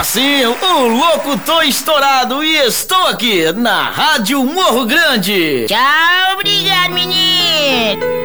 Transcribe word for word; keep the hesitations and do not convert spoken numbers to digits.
Agora sim, o locutor estourado e estou aqui na Rádio Morro Grande. Tchau, obrigado, menino.